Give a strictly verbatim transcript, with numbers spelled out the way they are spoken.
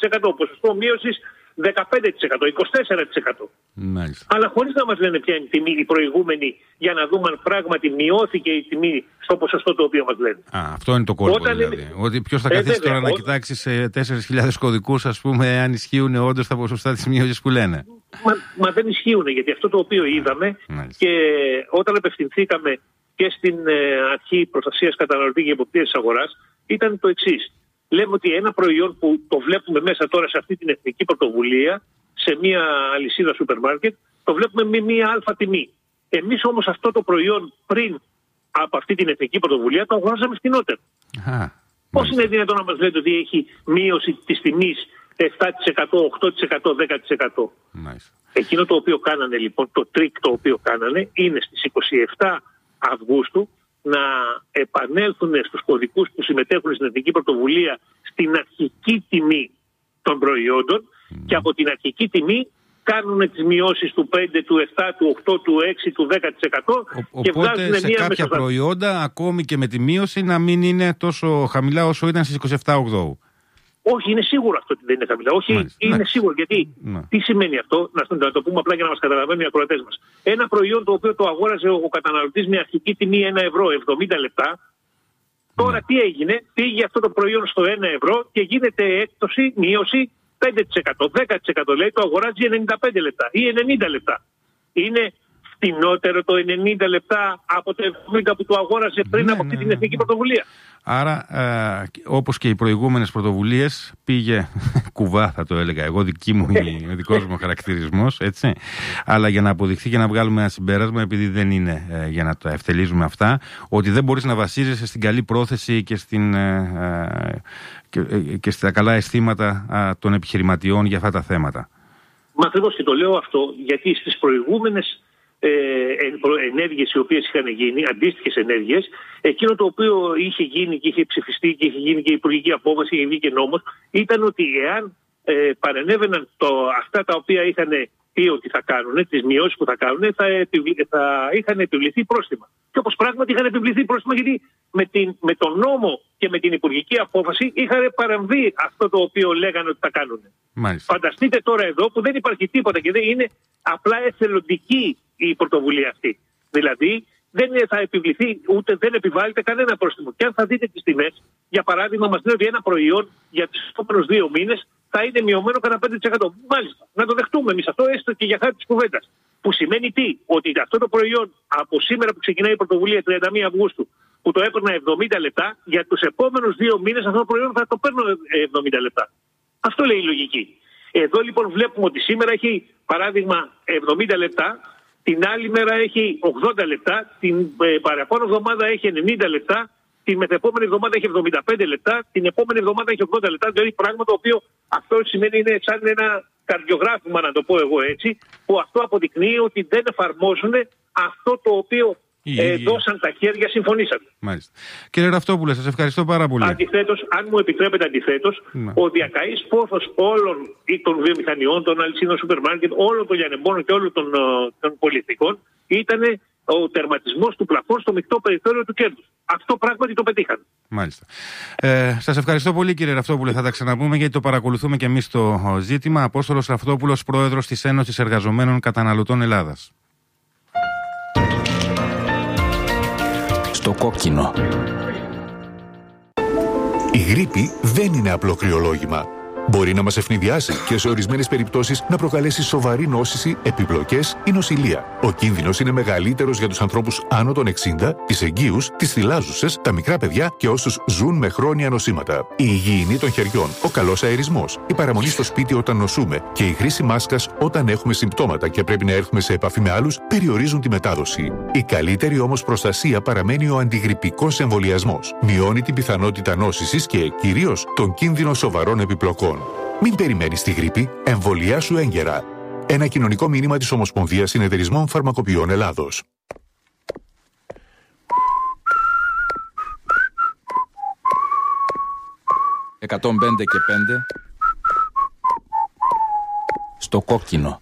τοις εκατό, ποσοστό μείωσης δεκαπέντε τοις εκατό, είκοσι τέσσερα τοις εκατό. Μάλιστα. Αλλά χωρίς να μας λένε ποια είναι η τιμή η προηγούμενη, για να δούμε αν πράγματι μειώθηκε η τιμή στο ποσοστό το οποίο μας λένε. Α, αυτό είναι το κόλπο δηλαδή. είναι... Ότι ποιος θα ε, καθίσει βέβαια, τώρα ό... να κοιτάξει σε τέσσερις χιλιάδες κωδικούς, ας πούμε, αν ισχύουν όντως τα ποσοστά της μείωσης που λένε. Μα, μα δεν ισχύουν, γιατί αυτό το οποίο είδαμε Μάλιστα. και όταν απευθυνθήκαμε και στην ε, Αρχή Προστασίας Καταναλωτή και Εποπτείας της Αγοράς, ήταν το εξής. Λέμε ότι ένα προϊόν που το βλέπουμε μέσα τώρα σε αυτή την εθνική πρωτοβουλία, σε μια αλυσίδα σούπερ μάρκετ, το βλέπουμε με μια αλφα τιμή. Εμείς όμως αυτό το προϊόν πριν από αυτή την εθνική πρωτοβουλία το αγοράζαμε φτηνότερο. Πώς είναι δυνατόν να μας λέτε ότι έχει μείωση της τιμής επτά τοις εκατό, οκτώ τοις εκατό, δέκα τοις εκατό. Nice. Εκείνο το οποίο κάνανε λοιπόν, το τρίκ το οποίο κάνανε, είναι στις είκοσι επτά Αυγούστου να επανέλθουν στους κωδικούς που συμμετέχουν στην εθνική πρωτοβουλία στην αρχική τιμή των προϊόντων mm. και από την αρχική τιμή κάνουν τις μειώσεις του πέντε, του επτά, του οκτώ, του έξι, του δέκα τοις εκατό Ο, και οπότε βγάζουν σε μία κάποια μεσοσταθ... προϊόντα ακόμη και με τη μείωση να μην είναι τόσο χαμηλά όσο ήταν στις είκοσι επτά Οκτώβρου. Όχι, είναι σίγουρο αυτό ότι δεν είναι χαμηλά. Όχι, Μάλιστα. είναι ναι. σίγουρο. Γιατί ναι. τι σημαίνει αυτό, να, να το πούμε απλά για να μας καταλαβαίνουν οι ακροατές μας. Ένα προϊόν το οποίο το αγόραζε ο καταναλωτής με αρχική τιμή ένα ευρώ εβδομήντα λεπτά, τώρα ναι. τι έγινε, πήγε αυτό το προϊόν στο ένα ευρώ και γίνεται έκπτωση, μείωση πέντε τοις εκατό, δέκα τοις εκατό, λέει το αγοράζει ενενήντα πέντε λεπτά ή ενενήντα λεπτά. Είναι φτηνότερο το ενενήντα λεπτά από το εβδομήντα που το αγόρασε πριν ναι, από αυτή ναι, την εθνική πρωτοβουλία. Άρα, ε, όπως και οι προηγούμενες πρωτοβουλίες, πήγε κουβά, θα το έλεγα εγώ, δική μου, ο δικός μου χαρακτηρισμός, έτσι. Αλλά για να αποδειχθεί και να βγάλουμε ένα συμπέρασμα, επειδή δεν είναι ε, για να τα ευτελίζουμε αυτά, ότι δεν μπορείς να βασίζεσαι στην καλή πρόθεση και, στην, ε, και, ε, και στα καλά αισθήματα ε, των επιχειρηματιών για αυτά τα θέματα. Μα ακριβώς και το λέω αυτό, γιατί στις προηγούμενες ενέργειες οι οποίες είχαν γίνει, αντίστοιχες ενέργειες, εκείνο το οποίο είχε γίνει και είχε ψηφιστεί και είχε γίνει και υπουργική απόφαση, είχε βγει και νόμος, ήταν ότι εάν ε, παρενέβαιναν το, αυτά τα οποία είχαν πει ότι θα κάνουν, τις μειώσεις που θα κάνουν, θα, επιβλη, θα είχαν επιβληθεί πρόστιμα. Και όπως πράγματι είχαν επιβληθεί πρόστιμα, γιατί με, την, με τον νόμο και με την υπουργική απόφαση είχαν παραμβεί αυτό το οποίο λέγανε ότι θα κάνουν. Μάλιστα. Φανταστείτε τώρα εδώ που δεν υπάρχει τίποτα και δεν είναι απλά εθελοντική η πρωτοβουλία αυτή. Δηλαδή δεν θα επιβληθεί ούτε δεν επιβάλλεται κανένα πρόστιμο. Και αν θα δείτε τις τιμές, για παράδειγμα, μας λέει ότι ένα προϊόν για τους επόμενους δύο μήνες θα είναι μειωμένο κατά πέντε τοις εκατό. Μάλιστα, να το δεχτούμε εμείς αυτό, έστω και για χάρη της κουβέντας. Που σημαίνει τι, ότι αυτό το προϊόν από σήμερα που ξεκινάει η πρωτοβουλία τριάντα μία Αυγούστου, που το έπαιρνα εβδομήντα λεπτά, για τους επόμενους δύο μήνες αυτό το προϊόν θα το παίρνω εβδομήντα λεπτά. Αυτό λέει η λογική. Εδώ λοιπόν βλέπουμε ότι σήμερα έχει παράδειγμα εβδομήντα λεπτά, την άλλη μέρα έχει ογδόντα λεπτά, την ε, παραπάνω εβδομάδα έχει ενενήντα λεπτά, την μεθεπόμενη εβδομάδα έχει εβδομήντα πέντε λεπτά, την επόμενη εβδομάδα έχει ογδόντα λεπτά. Δηλαδή πράγμα το οποίο αυτό σημαίνει είναι σαν ένα καρδιογράφημα, να το πω εγώ έτσι, που αυτό αποδεικνύει ότι δεν εφαρμόζουν αυτό το οποίο ε, δώσαν τα χέρια, συμφωνήσατε. Μάλιστα. Κύριε Ραυτόπουλε, σας ευχαριστώ πάρα πολύ. Αντιθέτως, αν μου επιτρέπετε αντιθέτως, ναι. ο διακαής πόθος όλων των βιομηχανιών, των αλυσίδων σούπερ μάρκετ, όλων των λιανεμπόρων και όλων των, των πολιτικών ήταν ο τερματισμός του πλαφών στο μεικτό περιθώριο του κέρδους. Αυτό πράγματι το πετύχαν. Μάλιστα. Ε, σας ευχαριστώ πολύ, κύριε Ραυτόπουλε. Θα τα ξαναπούμε γιατί το παρακολουθούμε και εμείς το ζήτημα. Απόστολος Ραυτόπουλος, πρόεδρος της Ένωσης Εργαζομένων Καταναλωτών Ελλάδας. Στο κόκκινο. Η γρίπη δεν είναι απλό κρυολόγημα. Μπορεί να μας ευνηδιάσει και σε ορισμένες περιπτώσεις να προκαλέσει σοβαρή νόσηση, επιπλοκές ή νοσηλεία. Ο κίνδυνος είναι μεγαλύτερος για τους ανθρώπους άνω των εξήντα, τις εγγύους, τις θυλάζουσες, τα μικρά παιδιά και όσους ζουν με χρόνια νοσήματα. Η υγιεινή των χεριών, ο καλός αερισμός, η παραμονή στο σπίτι όταν νοσούμε και η χρήση μάσκας όταν έχουμε συμπτώματα και πρέπει να έρθουμε σε επαφή με άλλους περιορίζουν τη μετάδοση. Η καλύτερη όμως προστασία παραμένει ο αντιγρυπικός εμβολιασμός. Μειώνει την πιθανότητα νόσησης και κυρίως τον κίνδυνο σοβαρών επιπλοκών. Μην περιμένεις τη γρίπη, εμβολιάσου έγκαιρα. Ένα κοινωνικό μήνυμα της Ομοσπονδίας Συνεταιρισμών Φαρμακοποιών Ελλάδος. εκατόν πέντε και πέντε στο κόκκινο.